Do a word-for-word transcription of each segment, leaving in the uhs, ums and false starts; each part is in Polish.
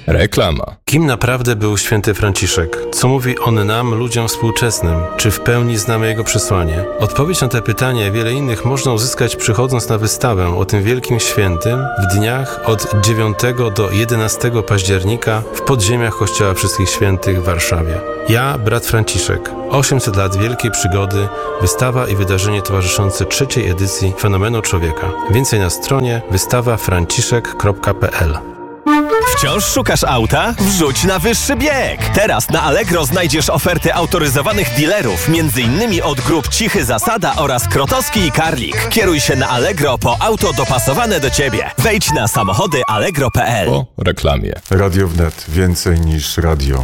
Reklama. Kim naprawdę był święty Franciszek? Co mówi on nam, ludziom współczesnym? Czy w pełni znamy jego przesłanie? Odpowiedź na te pytania i wiele innych można uzyskać przychodząc na wystawę o tym wielkim świętym w dniach od dziewiątego do jedenastego października w podziemiach Kościoła Wszystkich Świętych w Warszawie. Ja, brat Franciszek. osiemset lat wielkiej przygody, wystawa i wydarzenie towarzyszące trzeciej edycji Fenomenu Człowieka. Więcej na stronie wystawa franciszek kropka p l. Wciąż szukasz auta? Wrzuć na wyższy bieg! Teraz na Allegro znajdziesz oferty autoryzowanych dealerów, między innymi od grup Cichy Zasada oraz Krotowski i Karlik. Kieruj się na Allegro po auto dopasowane do Ciebie. Wejdź na samochody allegro kropka p l. Po reklamie. Radio Wnet. Więcej niż radio.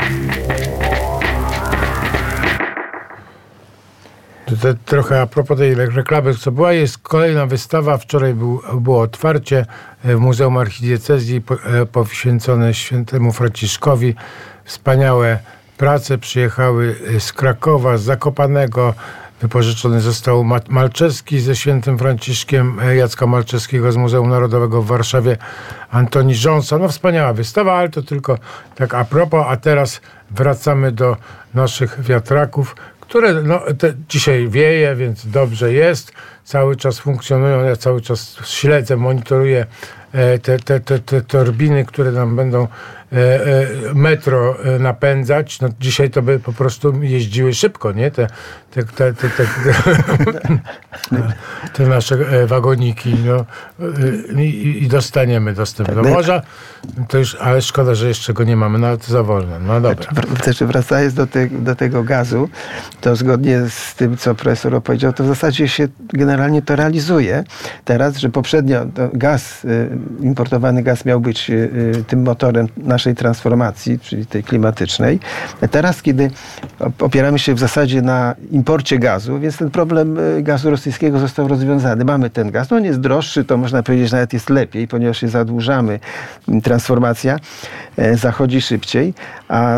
To trochę a propos tej reklamy, co była, jest kolejna wystawa. Wczoraj był, było otwarcie w Muzeum Archidiecezji poświęcone świętemu Franciszkowi. Wspaniałe prace przyjechały z Krakowa, z Zakopanego. Wypożyczony został Malczewski ze świętym Franciszkiem, Jacka Malczewskiego z Muzeum Narodowego w Warszawie, Antoni Rząsa. No wspaniała wystawa, ale to tylko tak a propos. A teraz wracamy do naszych wiatraków, które no, te, dzisiaj wieje, więc dobrze jest. Cały czas funkcjonują. Ja cały czas śledzę, monitoruję e, te, te, te, te turbiny, które nam będą e, e, metro e, napędzać. No, dzisiaj to by po prostu jeździły szybko, nie? Te, te, te, te, te, te, te nasze e, wagoniki. No, e, i, I dostaniemy dostęp do morza. To już, ale szkoda, że jeszcze go nie mamy. No ale to za wolno. No dobra. Znaczy, wracając do, te, do tego gazu, to zgodnie z tym, co profesor opowiedział, to w zasadzie się generalnie to realizuje teraz, że poprzednio gaz, importowany gaz miał być tym motorem naszej transformacji, czyli tej klimatycznej. A teraz, kiedy opieramy się w zasadzie na imporcie gazu, więc ten problem gazu rosyjskiego został rozwiązany. Mamy ten gaz. No on jest droższy, to można powiedzieć, że nawet jest lepiej, ponieważ się zadłużamy. Transformacja zachodzi szybciej, a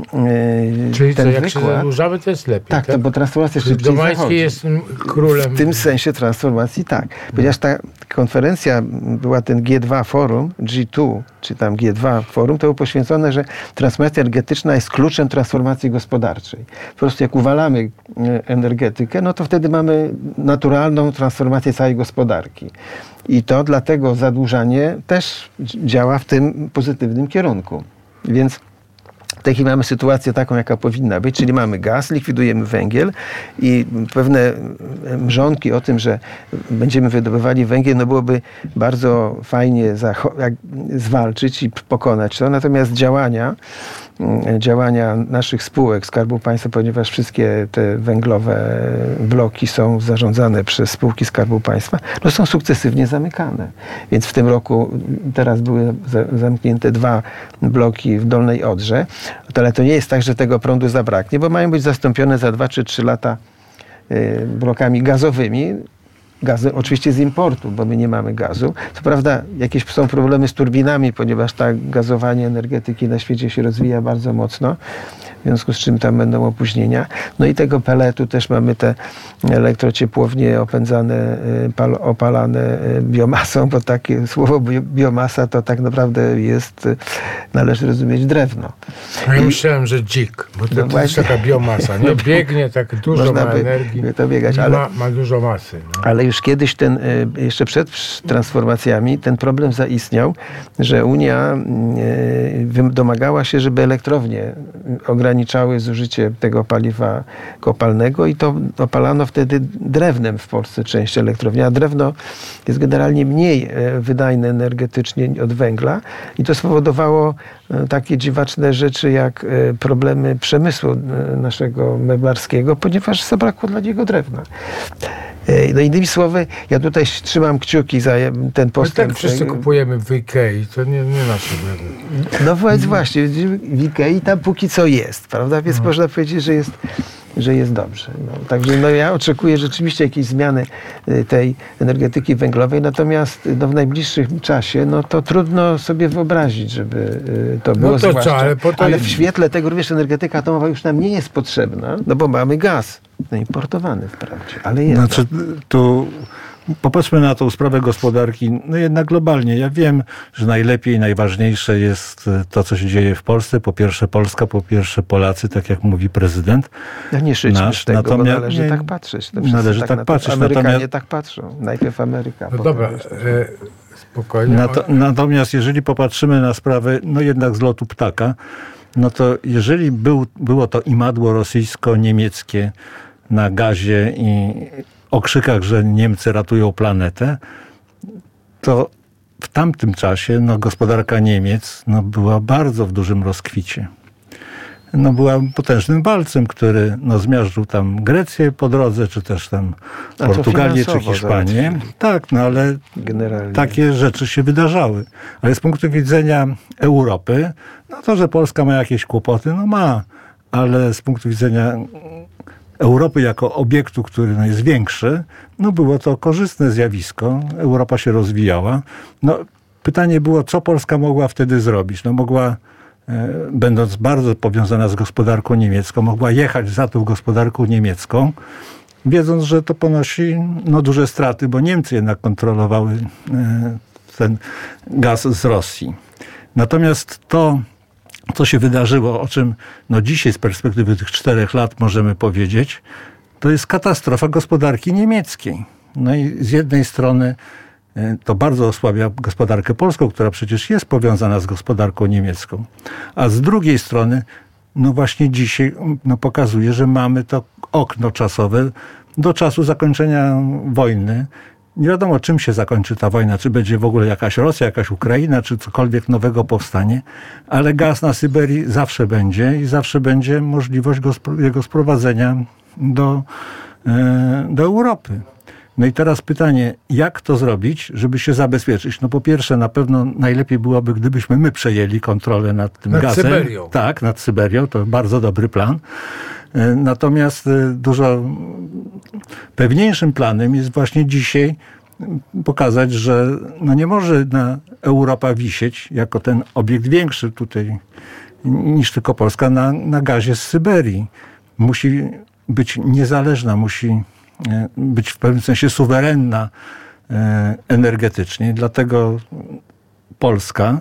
czyli ten co, jak wykład, się zadłużamy, to jest lepiej. Tak, tak? To, bo transformacja szybciej Domański zachodzi. jest królem. W tym sensie transformacji tak. Ponieważ ta konferencja była ten G dwa Forum, G dwa, czy tam G dwa Forum, to było poświęcone, że transformacja energetyczna jest kluczem transformacji gospodarczej. Po prostu jak uwalamy energetykę, no to wtedy mamy naturalną transformację całej gospodarki. I to dlatego zadłużanie też działa w tym pozytywnym kierunku. Więc w tej chwili mamy sytuację taką, jaka powinna być, czyli mamy gaz, likwidujemy węgiel i pewne mrzonki o tym, że będziemy wydobywali węgiel, no byłoby bardzo fajnie zwalczyć i pokonać to. Natomiast działania, działania naszych spółek Skarbu Państwa, ponieważ wszystkie te węglowe bloki są zarządzane przez spółki Skarbu Państwa, no są sukcesywnie zamykane. Więc w tym roku teraz były zamknięte dwa bloki w Dolnej Odrze, ale to nie jest tak, że tego prądu zabraknie, bo mają być zastąpione za dwa czy trzy lata blokami gazowymi. Gaz oczywiście z importu, bo my nie mamy gazu. Co prawda jakieś są problemy z turbinami, ponieważ tak gazowanie energetyki na świecie się rozwija bardzo mocno, w związku z czym tam będą opóźnienia. No i tego peletu też mamy te elektrociepłownie opędzane, opalane biomasą, bo takie słowo biomasa to tak naprawdę jest, należy rozumieć, drewno. Ja I, myślałem, że dzik, bo to, no to jest taka biomasa, nie? Biegnie tak dużo, ma energii, to biegać, ale, ma, ma dużo masy. No. Ale już kiedyś ten, jeszcze przed transformacjami, ten problem zaistniał, że Unia domagała się, żeby elektrownie ograniczały zużycie tego paliwa kopalnego i to opalano wtedy drewnem w Polsce część elektrowni, a drewno jest generalnie mniej wydajne energetycznie od węgla i to spowodowało takie dziwaczne rzeczy jak problemy przemysłu naszego meblarskiego, ponieważ zabrakło dla niego drewna. No innymi słowy, ja tutaj trzymam kciuki za ten postęp. My tak wszyscy kupujemy w Ikei, to nie, nie nasze drewno. No więc właśnie, w Ikei tam póki co jest, prawda? Więc no. Można powiedzieć, że jest, że jest dobrze. No, także no, ja oczekuję rzeczywiście jakiejś zmiany tej energetyki węglowej, natomiast no, w najbliższym czasie no, to trudno sobie wyobrazić, żeby to było no to zwłaszcza. Co, ale, po to... ale w świetle tego również energetyka atomowa już nam nie jest potrzebna, no bo mamy gaz. No importowany wprawdzie, ale jest. Znaczy, tu Popatrzmy na tą sprawę gospodarki, no jednak globalnie. Ja wiem, że najlepiej, najważniejsze jest to, co się dzieje w Polsce. Po pierwsze Polska, po pierwsze Polacy, tak jak mówi prezydent. Ja nie życzę nasz. tego, Natomiast, bo należy nie, tak patrzeć. To należy tak, tak na patrzeć. To. Amerykanie Natomiast, tak patrzą. Najpierw Ameryka. No potem dobra, już to. e, spokojnie. nato, natomiast jeżeli popatrzymy na sprawę, no jednak z lotu ptaka, no to jeżeli był, było to imadło rosyjsko-niemieckie na gazie i okrzykach, że Niemcy ratują planetę, to w tamtym czasie no, gospodarka Niemiec no, była bardzo w dużym rozkwicie. No, była potężnym walcem, który no, zmiażdżył tam Grecję po drodze, czy też tam A to Portugalię, czy finansowo Hiszpanię. załatwili. Tak, no ale Generalnie. takie rzeczy się wydarzały. Ale z punktu widzenia Europy, no to, że Polska ma jakieś kłopoty, no ma. Ale z punktu widzenia Europy jako obiektu, który no jest większy, no było to korzystne zjawisko. Europa się rozwijała. No, pytanie było, co Polska mogła wtedy zrobić? No mogła, e, będąc bardzo powiązana z gospodarką niemiecką, mogła jechać za tą gospodarką niemiecką, wiedząc, że to ponosi no, duże straty, bo Niemcy jednak kontrolowały e, ten gaz z Rosji. Natomiast to, co się wydarzyło, o czym no dzisiaj z perspektywy tych czterech lat możemy powiedzieć, to jest katastrofa gospodarki niemieckiej. No i z jednej strony to bardzo osłabia gospodarkę polską, która przecież jest powiązana z gospodarką niemiecką. A z drugiej strony, no właśnie dzisiaj no pokazuje, że mamy to okno czasowe do czasu zakończenia wojny. Nie wiadomo, czym się zakończy ta wojna, czy będzie w ogóle jakaś Rosja, jakaś Ukraina, czy cokolwiek nowego powstanie, ale gaz na Syberii zawsze będzie i zawsze będzie możliwość go, jego sprowadzenia do, do Europy. No i teraz pytanie, jak to zrobić, żeby się zabezpieczyć? No po pierwsze, na pewno najlepiej byłoby, gdybyśmy my przejęli kontrolę nad tym Nad gazem. Syberią. Tak, nad Syberią. To bardzo dobry plan. Natomiast dużo pewniejszym planem jest właśnie dzisiaj pokazać, że no nie może na Europa wisieć jako ten obiekt większy tutaj niż tylko Polska na, na gazie z Syberii. Musi być niezależna, musi być w pewnym sensie suwerenna energetycznie. Dlatego Polska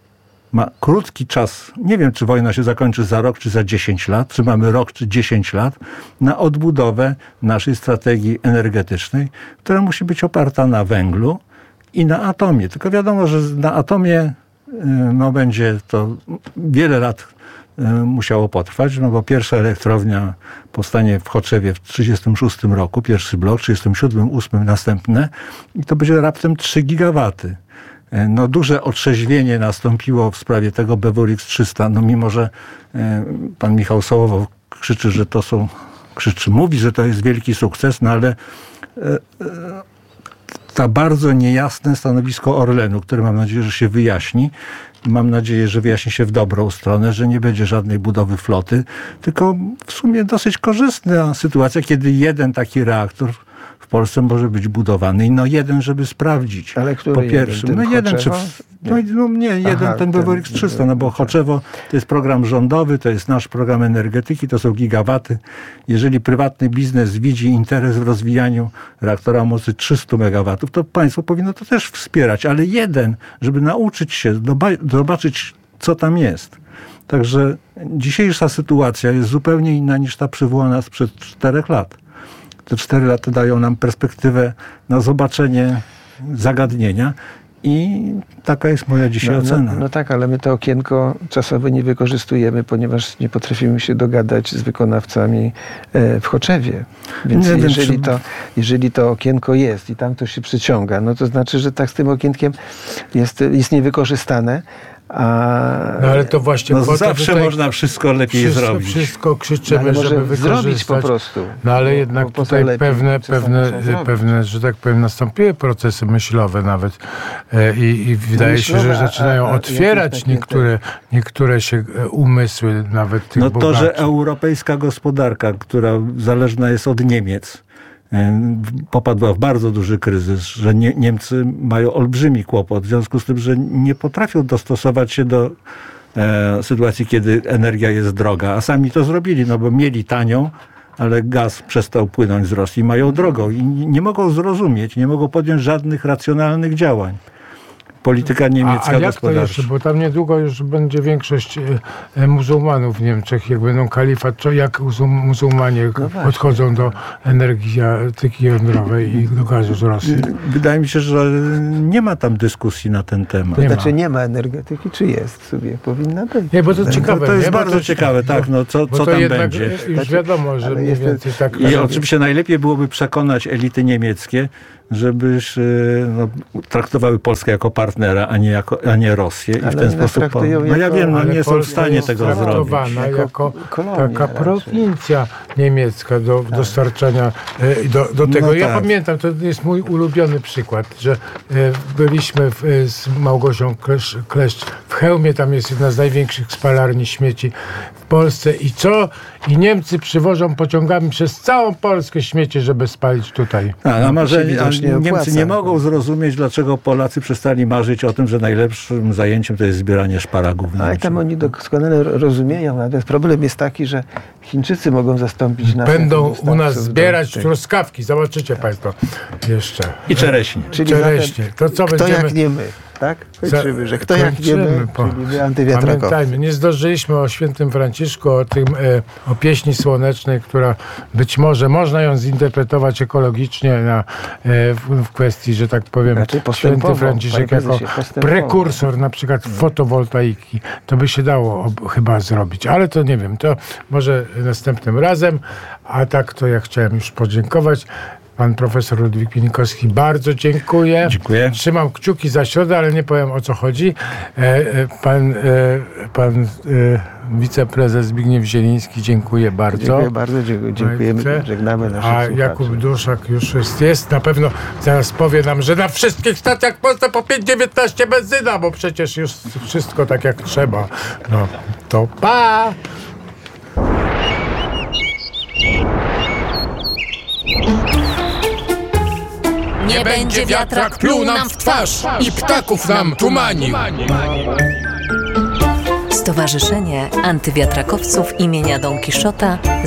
ma krótki czas, nie wiem, czy wojna się zakończy za rok, czy za dziesięć lat, czy mamy rok, czy dziesięć lat, na odbudowę naszej strategii energetycznej, która musi być oparta na węglu i na atomie. Tylko wiadomo, że na atomie no, będzie to wiele lat musiało potrwać, no bo pierwsza elektrownia powstanie w Choczewie w trzydziestym szóstym roku, pierwszy blok, w trzydziestym siódmym, ósmym następne i to będzie raptem trzy gigawaty. No duże otrzeźwienie nastąpiło w sprawie tego B W R X trzysta, no mimo, że pan Michał Sołowow krzyczy, że to są, krzyczy, mówi, że to jest wielki sukces, no ale ta bardzo niejasne stanowisko Orlenu, które mam nadzieję, że się wyjaśni, mam nadzieję, że wyjaśni się w dobrą stronę, że nie będzie żadnej budowy floty, tylko w sumie dosyć korzystna sytuacja, kiedy jeden taki reaktor w Polsce może być budowany. I no jeden, żeby sprawdzić. Ale który po pierwsze, jeden? no jeden, czy, no, no nie, jeden Aha, ten B W R X trzysta, no bo Choczewo to jest program rządowy, to jest nasz program energetyki, to są gigawaty. Jeżeli prywatny biznes widzi interes w rozwijaniu reaktora o mocy trzysta megawatów, to państwo powinno to też wspierać, ale jeden, żeby nauczyć się, zobaczyć, co tam jest. Także dzisiejsza sytuacja jest zupełnie inna niż ta przywołana sprzed czterech lat. Te cztery lata dają nam perspektywę na zobaczenie zagadnienia i taka jest moja dzisiaj no, ocena. No, no tak, ale my to okienko czasowe nie wykorzystujemy, ponieważ nie potrafimy się dogadać z wykonawcami w Choczewie. Więc nie jeżeli, wiem, czy... to, jeżeli to okienko jest i tam to się przyciąga, no to znaczy, że tak z tym okienkiem jest, jest niewykorzystane. A... No ale to właśnie no po zawsze to można wszystko lepiej wszystko, zrobić. Wszystko krzyczymy, no, ale żeby może wykorzystać. zrobić po prostu. No ale no, jednak po, po tutaj lepiej, pewne, pewne, pewne, pewne, że tak powiem, nastąpiły procesy myślowe nawet e, i, i wydaje myślowe, się, że zaczynają a, a, otwierać takie niektóre, niektóre się umysły nawet tych No to, bogaczy. że europejska gospodarka, która zależna jest od Niemiec, popadła w bardzo duży kryzys, że nie, Niemcy mają olbrzymi kłopot, w związku z tym, że nie potrafią dostosować się do e, sytuacji, kiedy energia jest droga, a sami to zrobili, no bo mieli tanią, ale gaz przestał płynąć z Rosji, mają drogą i nie mogą zrozumieć, nie mogą podjąć żadnych racjonalnych działań. Polityka niemiecka a, a jak gospodarcza. to jeszcze? Bo tam niedługo już będzie większość e, muzułmanów w Niemczech, jak będą kalifat, to jak muzułmanie no odchodzą do energetyki jądrowej i do gazu z Rosji? Wydaje mi się, że nie ma tam dyskusji na ten temat. To Nie znaczy ma. nie ma energetyki, czy jest sobie? Powinna być. Nie, bo to ciekawe. No, to jest nie? bardzo to ciekawe, tak, no co, bo co to tam jednak będzie. Już Znaczy, wiadomo, że ale mniej jest- więcej tak... I oczywiście najlepiej byłoby przekonać elity niemieckie, żebyś no, traktowały Polskę jako partnera, a nie, jako, a nie Rosję. I Ale w ten one sposób. traktują No ja jako- wiem, no Ale nie są w Polska stanie jest tego zrobić. traktowana Jako jako kolonia taka raczej. prowincja niemiecka do dostarczania e, do, do tego. No Ja tak. pamiętam, to jest mój ulubiony przykład, że e, byliśmy w, e, z Małgosią Klesz, Kleszcz w Chełmie, tam jest jedna z największych spalarni śmieci w Polsce i co? I Niemcy przywożą pociągami przez całą Polskę śmiecie, żeby spalić tutaj. A, a może się widocznie a Niemcy opłaca. nie mogą zrozumieć, dlaczego Polacy przestali marzyć o tym, że najlepszym zajęciem to jest zbieranie szparagów. w Ale Niemczech. tam oni doskonale rozumieją, natomiast problem jest taki, że Chińczycy mogą zastąpić nas. Będą jako u nas dostawców zbierać do- truskawki, zobaczycie Państwo jeszcze. I czereśnie. Czyli Czereśnie. To co kto będziemy... jak nie my, tak? Kończymy, że kto jak nie Kończymy, my, po- czyli my antywiatrakowcy. Pamiętajmy, nie zdążyliśmy o świętym Franciszku, o tym, e, o pieśni słonecznej, która być może można ją zinterpretować ekologicznie na, e, w, w kwestii, że tak powiem, Raczej święty postępowo, Franciszek panie jako prezesie, postępowo. prekursor na przykład fotowoltaiki. To by się dało ob, chyba zrobić, ale to nie wiem, to może następnym razem, a tak to ja chciałem już podziękować. Pan profesor Ludwik Pienikowski, bardzo dziękuję. Dziękuję. Trzymam kciuki za środę, ale nie powiem, o co chodzi. E, e, pan e, pan e, wiceprezes Zbigniew Zieliński, dziękuję bardzo. Dziękuję bardzo, dziękuję, dziękujemy, Dziękuję. żegnamy naszych A słuchaczy. Jakub Duszak już jest, jest. Na pewno zaraz powie nam, że na wszystkich stacjach w Polsce po pięć dziewiętnaście benzyna, bo przecież już wszystko tak jak trzeba. No to pa! Nie będzie wiatrak pluł nam w twarz i ptaków nam tumanił. Stowarzyszenie Antywiatrakowców imienia Don Kiszota